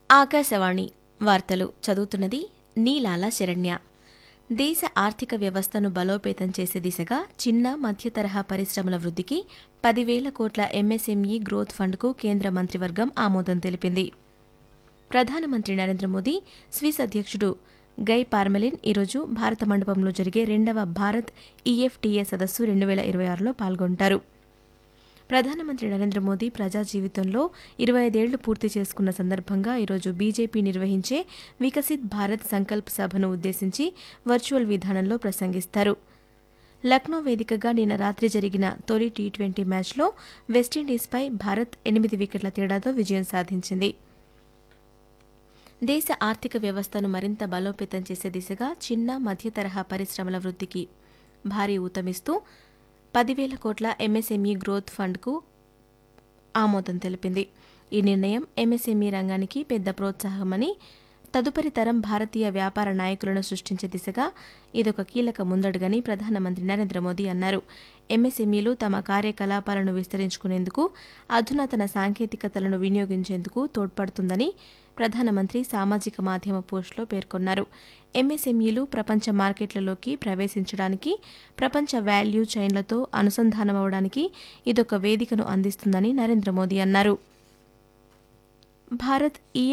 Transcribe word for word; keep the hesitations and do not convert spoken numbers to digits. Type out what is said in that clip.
ఆకాశవాణి వార్తలు చదువుతున్నది నీలాల శరణ్య. దేశ ఆర్థిక వ్యవస్థను బలోపేతం చేసే దిశగా చిన్న మధ్య తరహా పరిశ్రమల వృద్ధికి పదివేల కోట్ల ఎంఎస్ఎంఈ గ్రోత్ ఫండ్కు కేంద్ర మంత్రివర్గం ఆమోదం తెలిపింది. ప్రధానమంత్రి నరేంద్ర మోదీ స్విస్ అధ్యక్షుడు గై పార్మెలిన్ ఈరోజు భారత మండపంలో జరిగే రెండవ భారత్ ఈఎఫ్టీఏ సదస్సు రెండు వేల ఇరవై ఆరులో పాల్గొంటారు. ప్రధానమంత్రి నరేంద్ర మోదీ ప్రజా జీవితంలో ఇరవై ఐదేళ్లు పూర్తి చేసుకున్న సందర్భంగా ఈరోజు బీజేపీ నిర్వహించే వికసిత్ భారత్ సంకల్ప్ సభను ఉద్దేశించి వర్చువల్ విధానంలో ప్రసంగిస్తారు. లక్నో వేదికగా నిన్న రాత్రి జరిగిన తొలి టీ ట్వంటీ మ్యాచ్లో వెస్టిండీస్పై భారత్ ఎనిమిది వికెట్ల తేడాతో విజయం సాధించింది. దేశ ఆర్థిక వ్యవస్థను మరింత బలోపేతం చేసే దిశగా చిన్న మధ్య తరహా పరిశ్రమల వృద్ధికి భారీ ఊతమిస్తూ పదివేల కోట్ల ఎంఎస్ఎంఈ గ్రోత్ ఫండ్కు ఆమోదం తెలిపింది. ఈ నిర్ణయం ఎంఎస్ఎంఈ రంగానికి పెద్ద ప్రోత్సాహమని, తదుపరి తరం భారతీయ వ్యాపార నాయకులను సృష్టించే దిశగా ఇదొక కీలక ముందడుగని ప్రధానమంత్రి నరేంద్ర మోదీ అన్నారు. ఎంఎస్ఎంఈలు తమ కార్యకలాపాలను విస్తరించుకునేందుకు, అధునాతన సాంకేతికతలను వినియోగించేందుకు తోడ్పడుతుందని ప్రధానమంత్రి సామాజిక మాధ్యమ పోస్టులో పేర్కొన్నారు. ఎంఎస్ఎంఈలు ప్రపంచ మార్కెట్లలోకి ప్రవేశించడానికి, ప్రపంచ వాల్యూ చైన్లతో అనుసంధానమవడానికి ఇదొక వేదికను అందిస్తుందని నరేంద్ర మోదీ అన్నారు. భారత్ ఈ